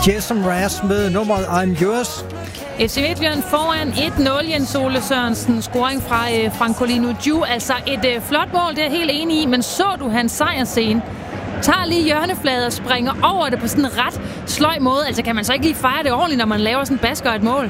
Jason Mraz med nummeret I'm Yours. FC Midtjylland foran 1-0. Jens Ole Sørensen, scoring fra Francolino Giu. Altså et flot mål, det er jeg helt enig i. Men så du hans sejrscene? Tager lige hjørnefladet og springer over det på sådan en ret sløj måde. Altså kan man så ikke lige fejre det ordentligt, når man laver sådan en basker et mål?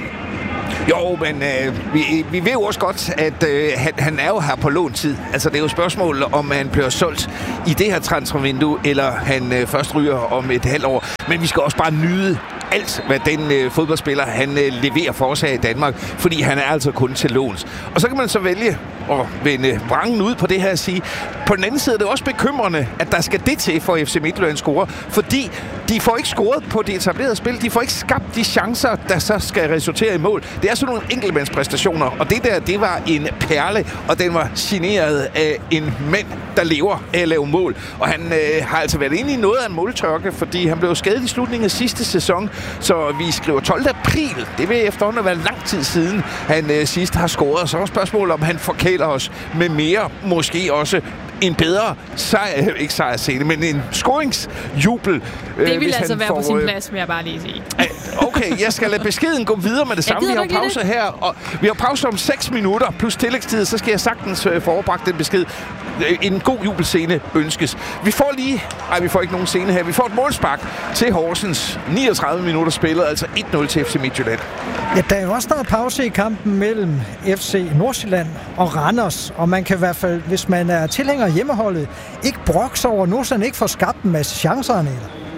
Jo, men vi ved jo også godt, at han er jo her på låntid. Altså, det er jo spørgsmål, om han bliver solgt i det her transfervindue, eller han først ryger om et halvt år. Men vi skal også bare nyde alt, hvad den fodboldspiller, han leverer for os her i Danmark, fordi han er altså kun til låns. Og så kan man så vælge at vende vrangen ud på det her og sige, på den anden side er det også bekymrende, at der skal det til for FC Midtjylland score, fordi de får ikke scoret på det etablerede spil, de får ikke skabt de chancer, der så skal resultere i mål. Det er sådan nogle enkeltmandspræstationer, og det der, det var en perle, og den var signeret af en mand, der lever af at lave mål. Og han har altså været inde i noget af en måltørke, fordi han blev skadet i slutningen af sidste sæson, så vi skriver 12. april. Det vil efterhånden være lang tid siden, han sidst har scoret. Så er spørgsmålet, om han forkæler os med mere, måske også en bedre ikke sejrscene, men en scoringsjubel. Det vil altså være på sin plads, vil jeg bare lige sige. Okay, jeg skal lade beskeden gå videre med det samme. Vi har pause her, og vi har pause om 6 minutter plus tillægstid, så skal jeg sagtens forebragt den besked. En god jubelscene ønskes. Vi får ikke nogen scene her. Vi får et målspark til Horsens. 39 minutter spillet, altså 1-0 til FC Midtjylland. Ja, der er jo også snart pause i kampen mellem FC Nordsjælland og Randers, og man kan i hvert fald, hvis man er tilhænger af hjemmeholdet, ikke brokse over, Nordsjælland ikke får skabt en masse chancer, eller?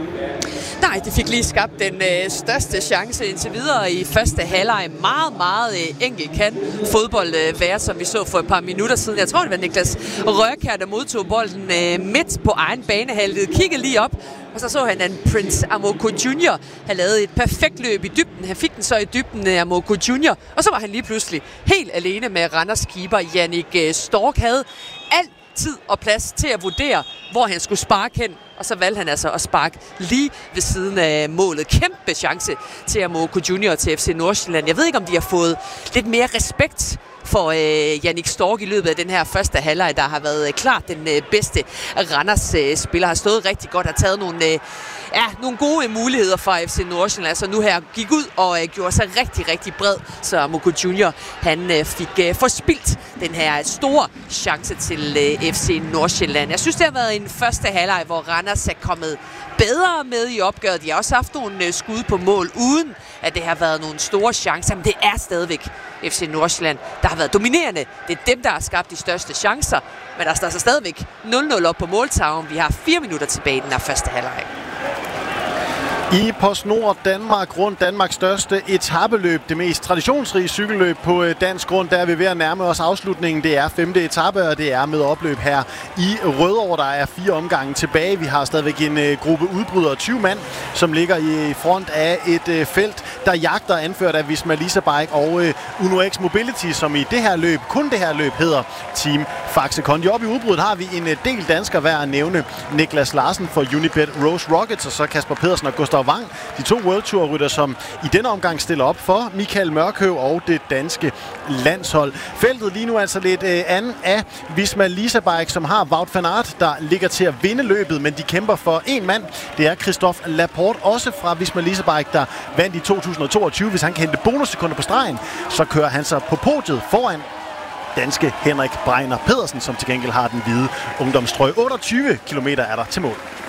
Nej, de fik lige skabt den største chance indtil videre i første halvleg. Meget enkelt kan fodbold være, som vi så for et par minutter siden. Jeg tror, det var Niklas Rørkjær, der modtog bolden midt på egen banehalvdel. Kiggede lige op, og så han, at Prince Amoako Jr. havde lavet et perfekt løb i dybden. Han fik den så i dybden af Amoako Jr., og så var han lige pludselig helt alene med Randers keeper Jannik Stork. Havde alt tid og plads til at vurdere, hvor han skulle sparke hen. Og så valgte han altså at sparke lige ved siden af målet. Kæmpe chance til Amoako Junior til FC Nordsjælland. Jeg ved ikke, om de har fået lidt mere respekt for Jannik Stork i løbet af den her første halvleg, der har været klart den bedste. Randers spiller har stået rigtig godt, har taget nogle gode muligheder fra FC Nordsjælland. Altså nu her gik ud og gjorde sig rigtig bred, så Amoako Junior han fik forspildt den her store chance til FC Nordsjælland. Jeg synes, det har været en første halvleg, hvor Randers er kommet bedre med i opgøret. De har også haft nogle skud på mål, uden at det har været nogle store chancer. Men det er stadigvæk FC Nordsjælland, der har været dominerende. Det er dem, der har skabt de største chancer. Men der står så stadigvæk 0-0 op på måltavlen. Vi har 4 minutter tilbage i den her første halvleg. I PostNord Danmark rundt Danmarks største etapeløb, det mest traditionsrige cykelløb på dansk grund, der er vi ved at nærme os afslutningen. Det er 5. etape, og det er med opløb her i Rødovre. Der er 4 omgange tilbage. Vi har stadigvæk en gruppe udbrydere, 20 mand, som ligger i front af et felt, der jagter, anført af Visma Lease Bike og UnoX Mobility, som i det her løb, kun det her løb, hedder Team Faxe Kondi. Oppe i udbruddet har vi en del danskere værd at nævne. Niklas Larsen for Unibet Rose Rockets, og så Kasper Pedersen og Gustav Wang, de 2 World Tour rytter, som i denne omgang stiller op for Michael Mørkøv og det danske landshold. Feltet lige nu altså lidt an af Visma Lease Bike, som har Wout van Aert, der ligger til at vinde løbet, men de kæmper for en mand. Det er Christophe Laporte, også fra Visma Lease Bike, der vandt i 2022. Hvis han kan hente bonussekunder på stregen, så kører han sig på podiet foran danske Henrik Breiner Pedersen, som til gengæld har den hvide ungdomstrøje. 28 kilometer er der til mål.